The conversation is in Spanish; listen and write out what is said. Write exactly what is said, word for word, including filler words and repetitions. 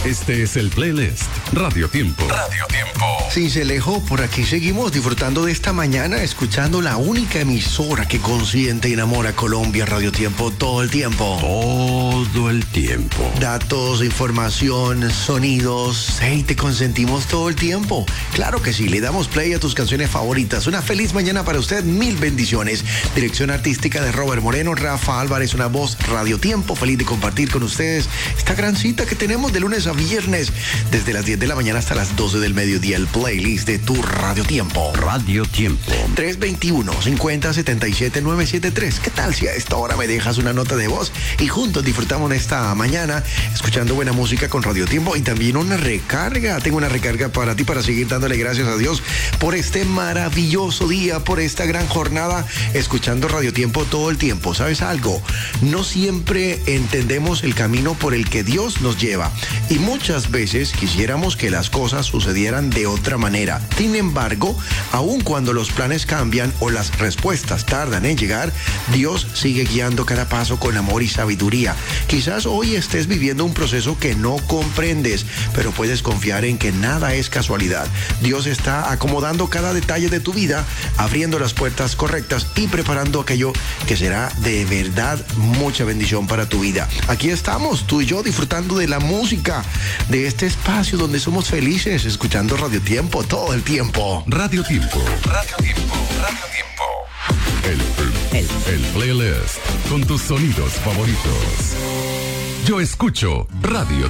Este es el playlist Radio Tiempo. Radio Tiempo. Cincelejo, por aquí seguimos disfrutando de esta mañana, escuchando la única emisora que consiente y enamora a Colombia, Radio Tiempo, todo el tiempo. Todo el tiempo. Datos, información, sonidos, hey, te consentimos todo el tiempo. Claro que sí, le damos play a tus canciones favoritas. Una feliz mañana para usted, mil bendiciones. Dirección artística de Robert Moreno, Rafa Álvarez, una voz Radio Tiempo. Feliz de compartir con ustedes esta gran cita que tenemos de lunes a viernes, desde las diez de la mañana hasta las doce del mediodía, el playlist de tu Radio Tiempo. Radio Tiempo. tres veintiuno, cincuenta, setenta y siete, novecientos setenta y tres. ¿Qué tal si a esta hora me dejas una nota de voz y juntos disfrutamos esta mañana escuchando buena música con Radio Tiempo y también una recarga? Tengo una recarga para ti para seguir dándole gracias a Dios por este maravilloso día, por esta gran jornada, escuchando Radio Tiempo todo el tiempo. ¿Sabes algo? No siempre entendemos el camino por el que Dios nos lleva y muchas veces quisiéramos que las cosas sucedieran de otra manera. Sin embargo, aun cuando los planes cambian o las respuestas tardan en llegar, Dios sigue guiando cada paso con amor y sabiduría. Quizás hoy estés viviendo un proceso que no comprendes, pero puedes confiar en que nada es casualidad. Dios está acomodando cada detalle de tu vida, abriendo las puertas correctas y preparando aquello que será de verdad mucha bendición para tu vida. Aquí estamos, tú y yo, disfrutando de la música, de este espacio donde somos felices, escuchando Radio Tiempo todo el tiempo. Radio Tiempo. Radio Tiempo. Radio Tiempo. El, el, el playlist con tus sonidos favoritos. Yo escucho Radio